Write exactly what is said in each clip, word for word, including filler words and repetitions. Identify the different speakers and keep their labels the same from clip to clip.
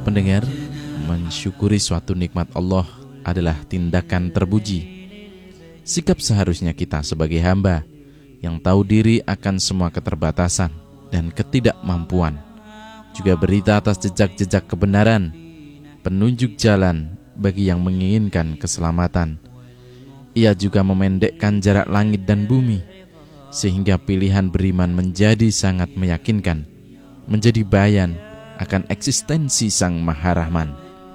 Speaker 1: Pendengar, mensyukuri suatu nikmat Allah adalah tindakan terpuji. Sikap seharusnya kita sebagai hamba yang tahu diri akan semua keterbatasan dan ketidakmampuan, juga berita atas jejak-jejak kebenaran, penunjuk jalan bagi yang menginginkan keselamatan. Ia juga memendekkan jarak langit dan bumi, sehingga pilihan beriman menjadi sangat meyakinkan, menjadi bayan akan eksistensi Sang Maha Rahman.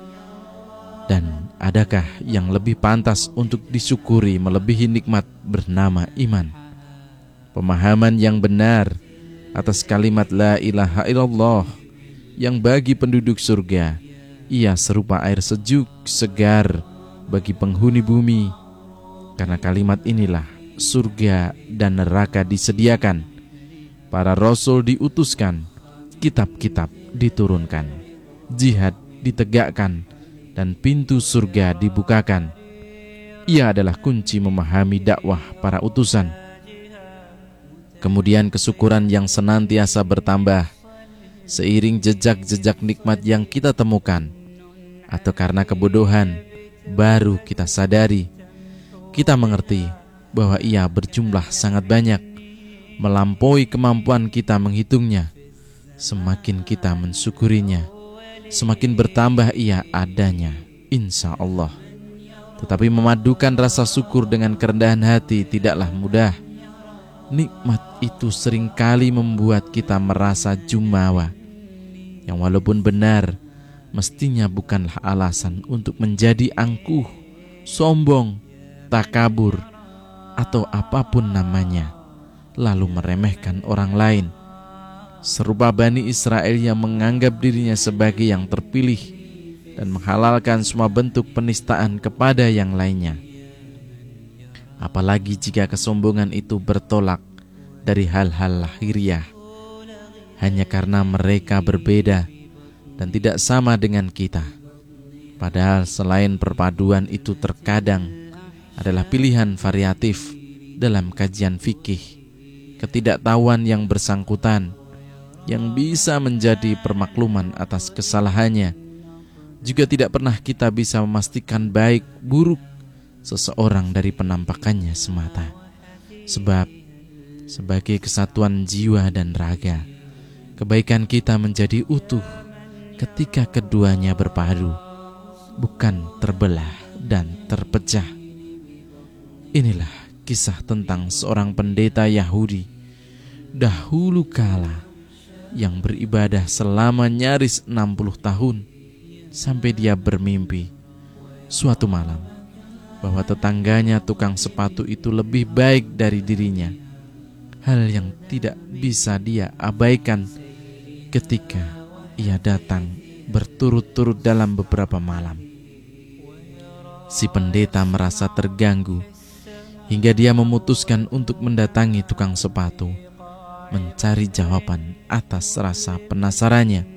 Speaker 1: Dan adakah yang lebih pantas untuk disyukuri melebihi nikmat bernama iman? Pemahaman yang benar atas kalimat la ilaha illallah yang bagi penduduk surga ia serupa air sejuk segar bagi penghuni bumi. Karena kalimat inilah surga dan neraka disediakan, para rasul diutuskan, kitab-kitab diturunkan, jihad ditegakkan, dan pintu surga dibukakan. Ia adalah kunci memahami dakwah para utusan. Kemudian kesyukuran yang senantiasa bertambah seiring jejak-jejak nikmat yang kita temukan, atau karena kebodohan baru kita sadari, kita mengerti bahwa ia berjumlah sangat banyak, melampaui kemampuan kita menghitungnya. Semakin kita mensyukurinya, semakin bertambah ia adanya, insya Allah. Tetapi memadukan rasa syukur dengan kerendahan hati tidaklah mudah. Nikmat itu seringkali membuat kita merasa jumawa, yang walaupun benar, mestinya bukanlah alasan untuk menjadi angkuh, sombong, takabur, atau apapun namanya, lalu meremehkan orang lain. Serupa Bani Israel yang menganggap dirinya sebagai yang terpilih dan menghalalkan semua bentuk penistaan kepada yang lainnya. Apalagi jika kesombongan itu bertolak dari hal-hal lahiriah, hanya karena mereka berbeda dan tidak sama dengan kita. Padahal selain perpaduan itu terkadang adalah pilihan variatif dalam kajian fikih. Ketidaktahuan yang bersangkutan yang bisa menjadi permakluman atas kesalahannya, juga tidak pernah kita bisa memastikan baik buruk seseorang dari penampakannya semata. Sebab sebagai kesatuan jiwa dan raga, kebaikan kita menjadi utuh ketika keduanya berpadu, bukan terbelah dan terpecah. Inilah kisah tentang seorang pendeta Yahudi dahulu kala yang beribadah selama nyaris enam puluh tahun, sampai dia bermimpi suatu malam bahwa tetangganya tukang sepatu itu lebih baik dari dirinya. Hal yang tidak bisa dia abaikan ketika ia datang berturut-turut dalam beberapa malam. Si pendeta merasa terganggu hingga dia memutuskan untuk mendatangi tukang sepatu, mencari jawaban atas rasa penasarannya.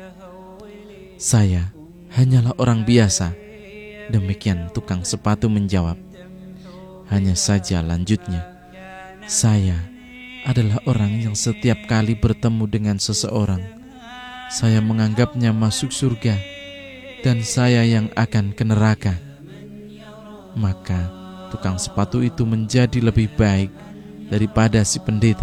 Speaker 1: "Saya hanyalah orang biasa," demikian tukang sepatu menjawab. "Hanya saja," lanjutnya, "saya adalah orang yang setiap kali bertemu dengan seseorang, saya menganggapnya masuk surga dan saya yang akan ke neraka." Maka tukang sepatu itu menjadi lebih baik daripada si pendeta